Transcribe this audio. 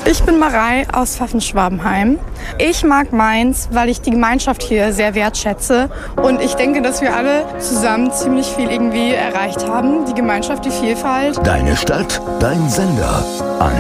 Ich bin Marei aus Pfaffenschwabenheim. Ich mag Mainz, weil ich die Gemeinschaft hier sehr wertschätze. Und ich denke, dass wir alle zusammen ziemlich viel irgendwie erreicht haben. Die Gemeinschaft, die Vielfalt. Deine Stadt, dein Sender.